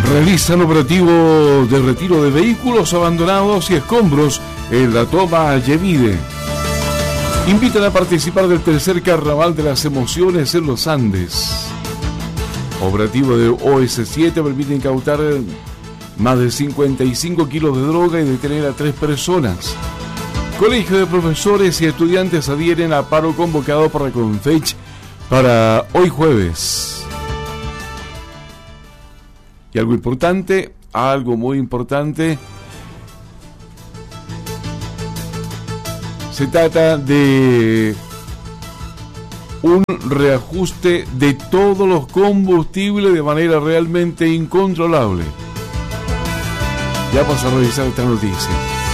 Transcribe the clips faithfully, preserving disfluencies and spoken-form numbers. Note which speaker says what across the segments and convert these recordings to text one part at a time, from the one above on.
Speaker 1: Realizan operativo de retiro de vehículos abandonados y escombros en la toma Yemide. Invitan a participar del tercer Carnaval de las Emociones en los Andes. Operativo de O S siete permite incautar más de cincuenta y cinco kilos de droga y detener a tres personas. Colegio de profesores y estudiantes adhieren a paro convocado por la CONFECH para hoy jueves. Y algo importante, algo muy importante, se trata de un reajuste de todos los combustibles de manera realmente incontrolable. Ya vamos a revisar esta noticia.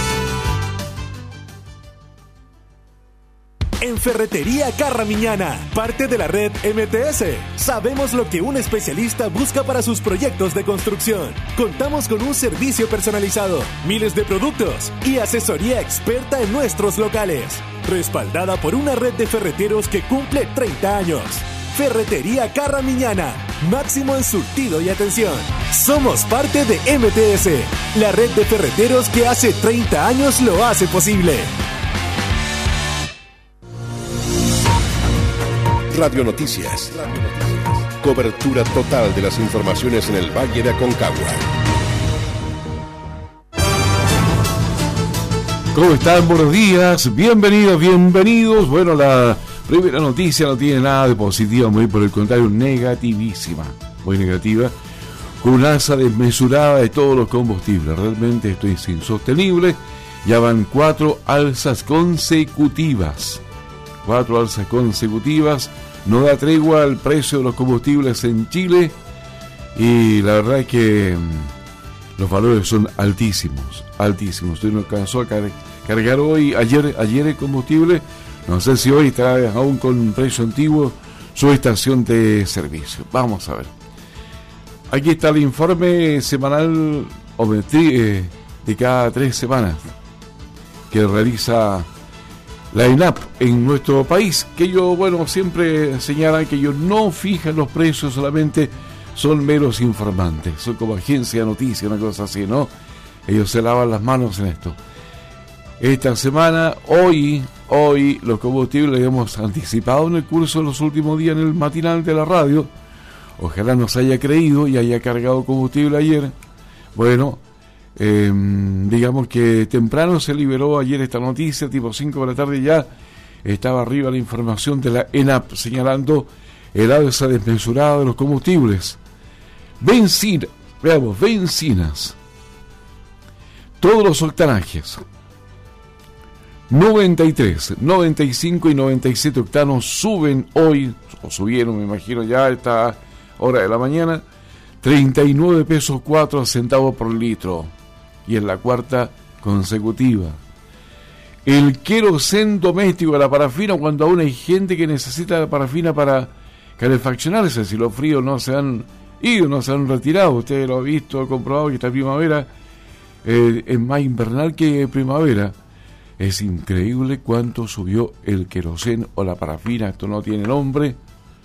Speaker 2: En Ferretería Carramiñana, parte de la red M T S, sabemos lo que un especialista busca para sus proyectos de construcción. Contamos con un servicio personalizado, miles de productos y asesoría experta en nuestros locales, respaldada por una red de ferreteros que cumple treinta años. Ferretería Carramiñana, máximo en surtido y atención. Somos parte de M T S, la red de ferreteros que hace treinta años lo hace posible.
Speaker 3: Radio Noticias. Cobertura total de las informaciones en el Valle de Aconcagua.
Speaker 1: ¿Cómo están? Buenos días, bienvenidos, bienvenidos. Bueno, la primera noticia no tiene nada de positiva, muy por el contrario, negativísima, muy negativa, con una alza desmesurada de todos los combustibles. Realmente esto es insostenible. Ya van cuatro alzas consecutivas. Cuatro alzas consecutivas. No da tregua al precio de los combustibles en Chile. Y la verdad es que mmm, los valores son altísimos. Altísimos. Usted no alcanzó a car- cargar hoy, ayer, ayer el combustible. No sé si hoy está aún con precio antiguo su estación de servicio. Vamos a ver. Aquí está el informe semanal o de cada tres semanas que realiza la ENAP en nuestro país, que ellos, bueno, siempre señalan que ellos no fijan los precios, solamente son meros informantes, son como agencia de noticias, una cosa así, ¿no? Ellos se lavan las manos en esto. Esta semana, hoy, hoy, los combustibles los hemos anticipado en el curso de los últimos días en el matinal de la radio. Ojalá nos haya creído y haya cargado combustible ayer. Bueno, Eh, digamos que temprano se liberó ayer esta noticia, tipo cinco de la tarde ya estaba arriba la información de la ENAP señalando el alza desmesurada de los combustibles. Benzina, veamos, bencinas, todos los octanajes, noventa y tres, noventa y cinco y noventa y siete octanos suben hoy, o subieron me imagino ya a esta hora de la mañana, treinta y nueve pesos cuatro centavos por litro. Y en la cuarta consecutiva. El querosén doméstico, la parafina, cuando aún hay gente que necesita la parafina para calefaccionarse, si los fríos no se han ido, no se han retirado. Usted lo ha visto, comprobado que esta primavera eh, es más invernal que primavera. Es increíble cuánto subió el querosén o la parafina, esto no tiene nombre.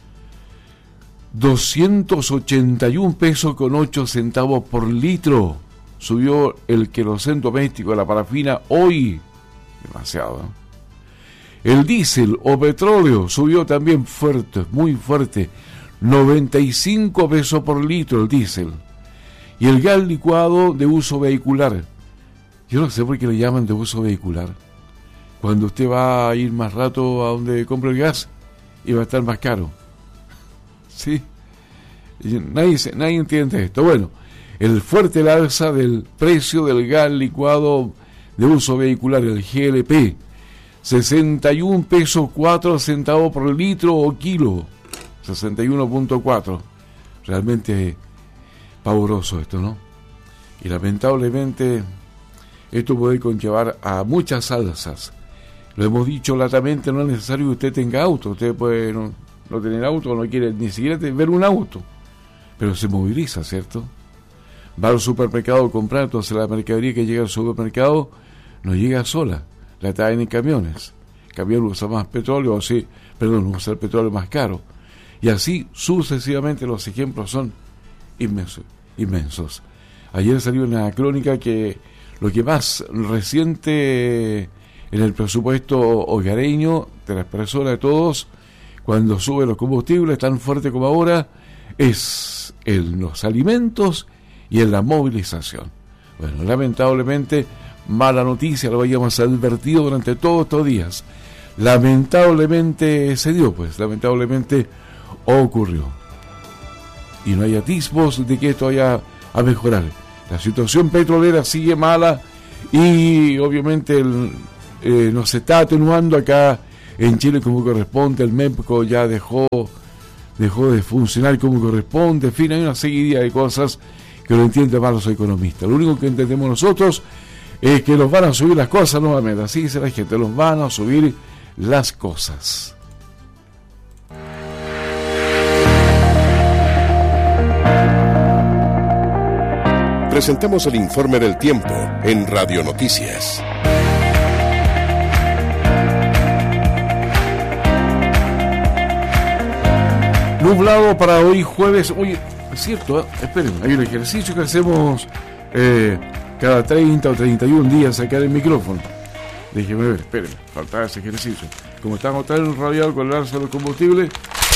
Speaker 1: doscientos ochenta y un pesos con ocho centavos por litro. Subió el querosén doméstico, la parafina, hoy. Demasiado, ¿no? El diésel o petróleo subió también fuerte, muy fuerte. noventa y cinco pesos por litro el diésel. Y el gas licuado de uso vehicular. Yo no sé por qué le llaman de uso vehicular. Cuando usted va a ir más rato a donde compra el gas, y va a estar más caro. ¿Sí? Nadie, nadie entiende esto. Bueno, el fuerte alza del precio del gas licuado de uso vehicular, el G L P, sesenta y un pesos cuatro centavos por litro o kilo, sesenta y uno punto cuatro. Realmente pavoroso esto, ¿no? Y lamentablemente esto puede conllevar a muchas alzas. Lo hemos dicho latamente, no es necesario que usted tenga auto, usted puede no, no tener auto, no quiere ni siquiera ver un auto, pero se moviliza, ¿cierto? Va al supermercado a comprar, entonces la mercadería que llega al supermercado no llega sola, la traen en camiones. El camión usa más petróleo, o sí, perdón, usa el petróleo más caro. Y así sucesivamente los ejemplos son inmensos. inmensos. Ayer salió una crónica que lo que más reciente en el presupuesto hogareño de las personas, de todos, cuando suben los combustibles tan fuerte como ahora, es en los alimentos y en la movilización. Bueno, lamentablemente, mala noticia, lo habíamos advertido durante todos estos días. Lamentablemente se dio, pues, lamentablemente ocurrió. Y no hay atisbos de que esto vaya a mejorar. La situación petrolera sigue mala y obviamente el, eh, nos está atenuando acá en Chile como corresponde. El MEPCO ya dejó, dejó de funcionar como corresponde. En fin, hay una seguidilla de cosas que lo entienden más los economistas. Lo único que entendemos nosotros es que nos van a subir las cosas nuevamente. Así dice la gente, nos van a subir las cosas.
Speaker 3: Presentamos el informe del tiempo en Radio Noticias.
Speaker 1: Nublado para hoy jueves. Oye, es cierto, ¿eh? Esperen, hay un ejercicio que hacemos eh, cada treinta o treinta y un días acá en el micrófono. Déjenme ver, esperen, faltaba ese ejercicio. Como estamos tan radial con el alza de los combustibles.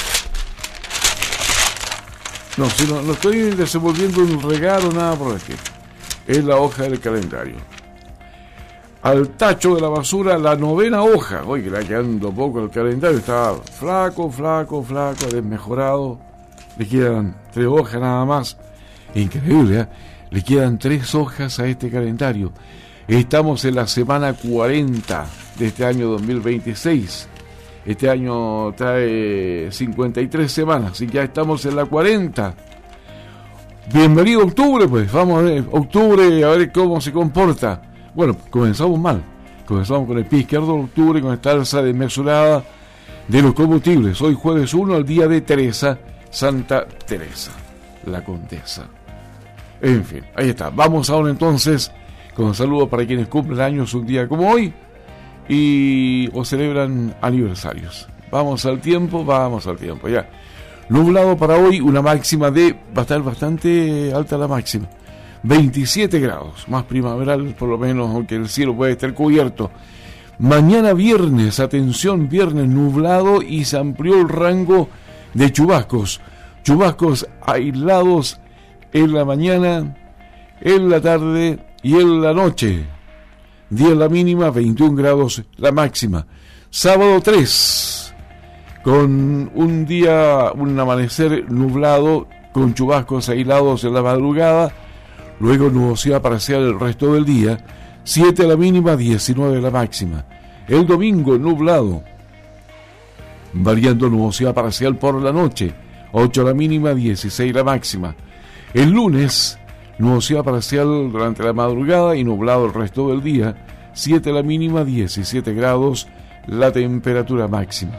Speaker 1: No, si no, no estoy desenvolviendo un regalo, nada por el estilo. Es la hoja del calendario. Al tacho de la basura, la novena hoja. Oye, que le va quedando poco el calendario. Está flaco, flaco, flaco, desmejorado. Le quedan tres hojas nada más. Increíble, ¿eh? Le quedan tres hojas a este calendario. Estamos en la semana cuarenta de este año dos mil veintiséis. Este año trae cincuenta y tres semanas y ya estamos en la cuarenta. Bienvenido octubre, pues. Vamos a ver, octubre, a ver cómo se comporta. Bueno, comenzamos mal. Comenzamos con el pie izquierdo de octubre, con esta alza desmesurada de los combustibles. Hoy jueves uno, el día de Teresa, Santa Teresa, la Condesa. En fin, ahí está. Vamos ahora entonces con saludos para quienes cumplen años un día como hoy y o celebran aniversarios. Vamos al tiempo, vamos al tiempo, ya. Nublado para hoy, una máxima de, va a estar bastante alta la máxima, veintisiete grados, más primaveral por lo menos, aunque el cielo puede estar cubierto. Mañana viernes, atención, viernes nublado y se amplió el rango de chubascos, chubascos aislados en la mañana, en la tarde y en la noche. diez la mínima, veintiún grados la máxima. Sábado tres, con un día, un amanecer nublado, con chubascos aislados en la madrugada, luego nubosidad parcial el resto del día, siete la mínima, diecinueve la máxima. El domingo nublado, variando nubosidad parcial por la noche, ocho la mínima, dieciséis la máxima. El lunes, nubosidad parcial durante la madrugada y nublado el resto del día, siete la mínima, diecisiete grados la temperatura máxima.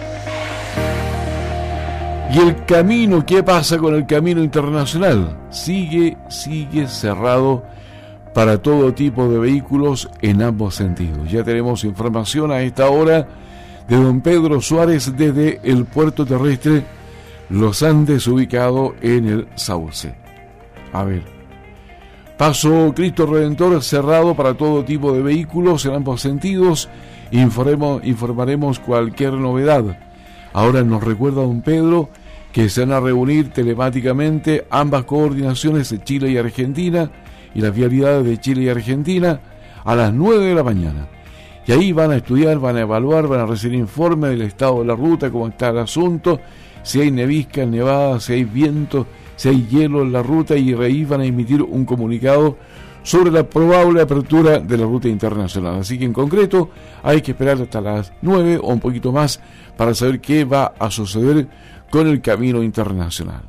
Speaker 1: Y el camino, ¿qué pasa con el camino internacional? Sigue, sigue cerrado para todo tipo de vehículos en ambos sentidos. Ya tenemos información a esta hora de don Pedro Suárez desde el puerto terrestre Los Andes, ubicado en el Sauce. A ver, paso Cristo Redentor cerrado para todo tipo de vehículos en ambos sentidos. Informemos, informaremos cualquier novedad. Ahora nos recuerda don Pedro que se van a reunir telemáticamente ambas coordinaciones de Chile y Argentina y las vialidades de Chile y Argentina a las nueve de la mañana. Y ahí van a estudiar, van a evaluar, van a recibir informe del estado de la ruta, cómo está el asunto, si hay neviscas, nevadas, si hay viento, si hay hielo en la ruta, y ahí van a emitir un comunicado sobre la probable apertura de la ruta internacional. Así que en concreto hay que esperar hasta las nueve o un poquito más para saber qué va a suceder con el camino internacional.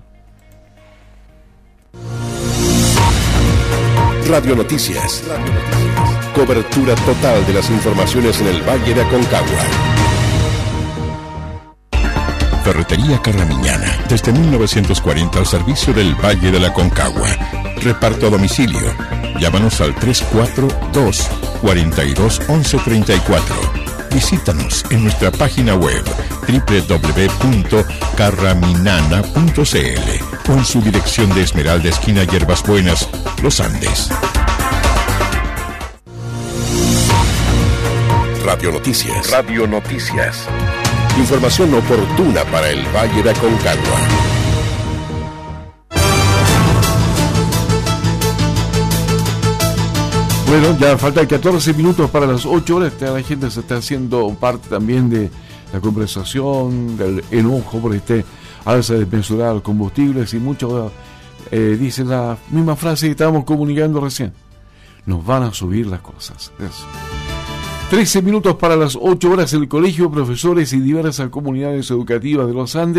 Speaker 3: Radio Noticias. Cobertura total de las informaciones en el Valle de Aconcagua. Ferretería Carramiñana, desde mil novecientos cuarenta al servicio del Valle de la Aconcagua. Reparto a domicilio. Llámanos al tres cuatro dos, cuatro dos, once treinta y cuatro. Visítanos en nuestra página web doble u doble u doble u punto carraminana punto c l. o en su dirección de Esmeralda, esquina Hierbas Buenas, Los Andes. Radio Noticias. Radio Noticias. Información oportuna para el Valle de Aconcagua.
Speaker 1: Bueno, ya faltan catorce minutos para las ocho horas. La gente se está haciendo parte también de la conversación, del enojo por este alza desmesurada de los combustibles, y muchos eh, dicen la misma frase que estábamos comunicando recién: nos van a subir las cosas. Eso. trece minutos para las ocho horas. El colegio, profesores y diversas comunidades educativas de Los Andes